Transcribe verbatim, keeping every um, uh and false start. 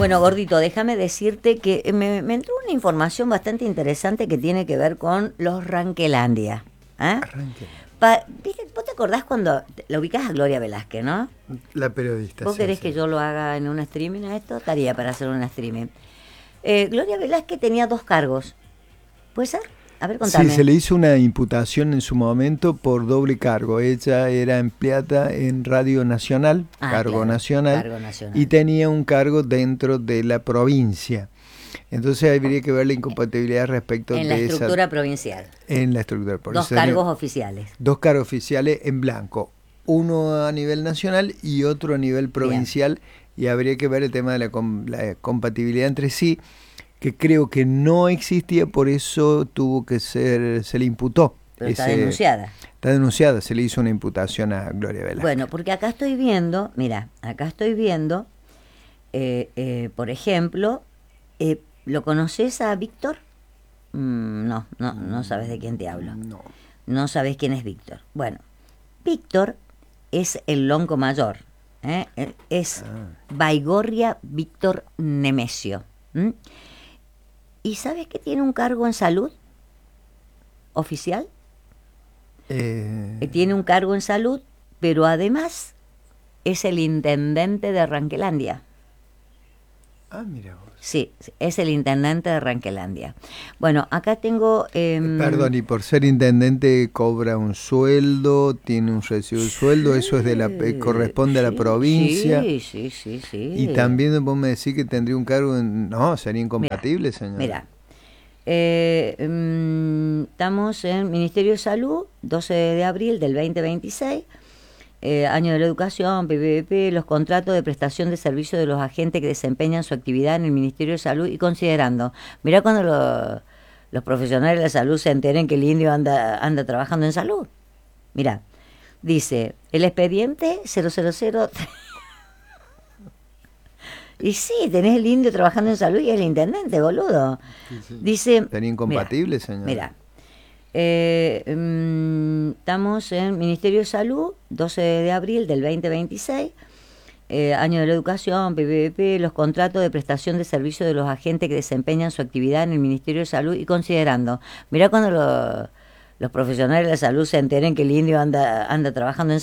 Bueno, Gordito, déjame decirte que me, me entró una información bastante interesante que tiene que ver con los Ranquelandia. ¿Eh? Pa, ¿Vos te acordás cuando la ubicás a Gloria Velázquez, no? La periodista. ¿Vos sí, querés sí. que yo lo haga en un streaming a esto? Estaría para hacer un streaming. Eh, Gloria Velázquez tenía dos cargos. ¿Puede ser? A ver, contame. Sí, se le hizo una imputación en su momento por doble cargo. Ella era empleada en Radio Nacional, Ah, cargo, claro, nacional, cargo nacional, y tenía un cargo dentro de la provincia. Entonces habría que ver la incompatibilidad respecto en de la esa... estructura provincial. En la estructura provincial. Dos cargos oficiales. Dos cargos oficiales en blanco. Uno a nivel nacional y otro a nivel provincial. Bien. Y habría que ver el tema de la, com la compatibilidad entre sí, que creo que no existía, por eso tuvo que ser, se le imputó. Pero está ese, denunciada. Está denunciada, se le hizo una imputación a Gloria Velázquez. Bueno, porque acá estoy viendo, mira, acá estoy viendo, eh, eh, por ejemplo, eh, ¿lo conoces a Víctor? Mm, no, no, no sabes de quién te hablo. No. No sabes quién es Víctor. Bueno, Víctor es el lonco mayor, ¿eh? Es ah. Baigorria Víctor Nemesio. ¿Mm? ¿Y sabes que tiene un cargo en salud oficial? Eh... Tiene un cargo en salud, pero además es el intendente de Ranquelandia. Ah, mira vos. Sí, es el intendente de Ranquelandia. Bueno, acá tengo... Eh, Perdón, y por ser intendente cobra un sueldo, tiene un recibo de sueldo, sí, eso es de la eh, corresponde sí, a la provincia. Sí, sí, sí, sí. Y también vos me decís que tendría un cargo en... No, sería incompatible, mira, señor. Mira, eh, um, estamos en Ministerio de Salud, doce de abril del veinte veintiséis. Eh, año de la educación, P P P, los contratos de prestación de servicio de los agentes que desempeñan su actividad en el Ministerio de Salud y considerando, mirá cuando lo, los profesionales de la salud se enteren que el indio anda, anda trabajando en salud. Mirá, dice, el expediente cero cero cero y sí, tenés el indio trabajando en salud y el intendente, boludo. Sí, sí. Dice, ¿sería incompatible, mirá, señor? Mirá. Eh, um, estamos en Ministerio de Salud, doce de abril del veinte veintiséis, eh, año de la educación, P P P, los contratos de prestación de servicio de los agentes que desempeñan su actividad en el Ministerio de Salud y considerando, mirá cuando lo, los profesionales de la salud se enteren que el indio anda, anda trabajando en